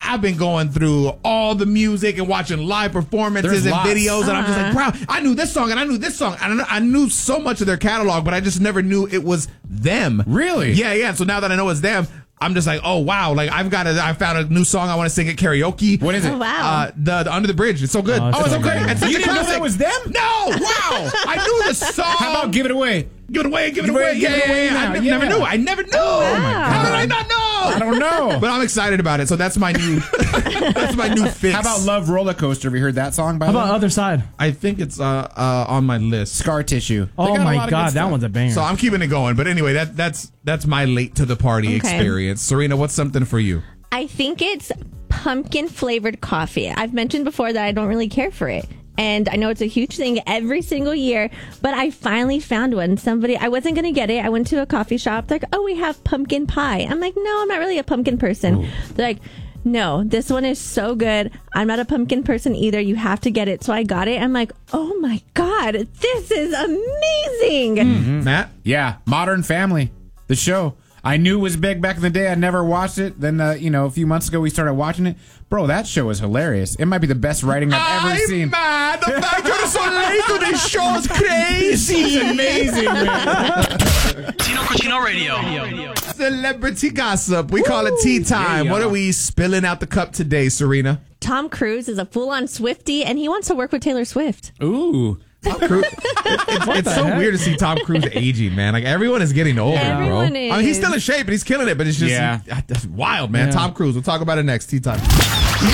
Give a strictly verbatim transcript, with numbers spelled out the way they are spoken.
I've been going through all the music and watching live performances There's and lots. videos, and Uh-huh. I'm just like, wow, I knew this song and I knew this song. And I knew so much of their catalog, but I just never knew it was them. Really? Yeah, yeah. So now that I know it's them, I'm just like, oh wow, like I've got a, I found a new song I want to sing at karaoke. What is it? Oh, wow. Uh, the, the Under the Bridge. It's so good. Oh, it's Oh, it's so so great. good. It's such You a didn't know classic. that was them? No, wow. I knew the song. How about Give It Away? Give it away, give it Give it away, away, yeah, give it yeah, away yeah. now, I never, yeah. never knew. I never knew. Oh my How did God. I not know? I don't know. But I'm excited about it. So that's my new, that's my new fix. How about Love Roller Coaster? Have you heard that song by How the about way? Other Side? I think it's uh, uh on my list. Scar Tissue. They Oh got a lot my of good God, that stuff. one's a banger. So I'm keeping it going. But anyway, that that's that's my late to the party Okay. experience. Serena, what's something for you? I think it's pumpkin flavored coffee. I've mentioned before that I don't really care for it. And I know it's a huge thing every single year, but I finally found one. Somebody, I wasn't going to get it. I went to a coffee shop. They're like, oh, we have pumpkin pie. I'm like, no, I'm not really a pumpkin person. Ooh. They're like, no, this one is so good. I'm not a pumpkin person either. You have to get it. So I got it. I'm like, oh my God, this is amazing. Mm-hmm. Matt? Yeah, Modern Family, the show. I knew it was big back in the day. I never watched it. Then, uh, you know, a few months ago we started watching it. Bro, that show is hilarious. It might be the best writing I've ever I'm seen. mad. The fact you're so late to this show is crazy. It's amazing, man. Tino Cucino Radio. Celebrity gossip. We call it tea time. Yeah. What are we spilling out the cup today, Serena? Tom Cruise is a full-on Swiftie, and he wants to work with Taylor Swift. Ooh. Tom Cruise. It- it's it's so weird to see Tom Cruise aging, man. Like everyone is getting older, Everyone bro. is. I mean, he's still in shape and he's killing it, but it's just Yeah. that's wild, man. Yeah. Tom Cruise. We'll talk about it next. Tea time.